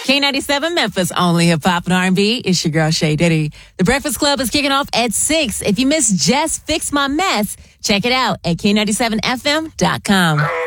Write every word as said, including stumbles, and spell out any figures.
K ninety-seven Memphis, only hip hop and R and B. It's your girl Shay Diddy. The Breakfast Club is kicking off at six. If you missed Just Fix My Mess, check it out at K ninety-seven F M dot com.